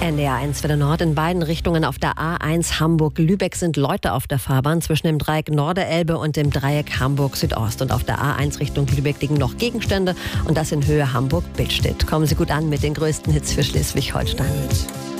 NDR1 für den Nord. In beiden Richtungen auf der A1 Hamburg-Lübeck sind Leute auf der Fahrbahn zwischen dem Dreieck Norderelbe und dem Dreieck Hamburg-Südost. Und auf der A1 Richtung Lübeck liegen noch Gegenstände und das in Höhe Hamburg-Billstedt. Kommen Sie gut an mit den größten Hits für Schleswig-Holstein.